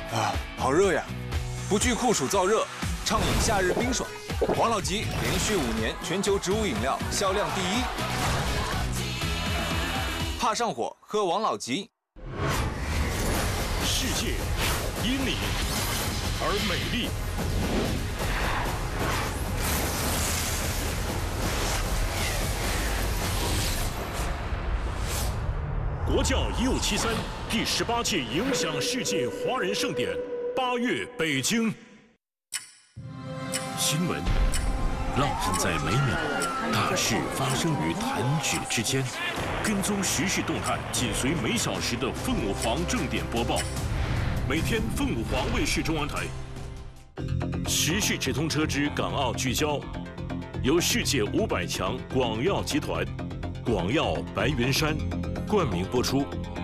啊，好热呀！不惧酷暑燥热，畅饮夏日冰爽。王老吉连续5年全球植物饮料销量第1。怕上火，喝王老吉。 世界因你而美丽。国教1573第18届影响世界华人盛典8月北京。新闻浪漫在每秒，大事发生于弹指之间。跟踪时事动态，紧随每小时的凤舞凰正点播报。每天凤舞凰卫视中央台。时事直通车之港澳聚焦，由世界500强广药集团、广药白云山冠名播出。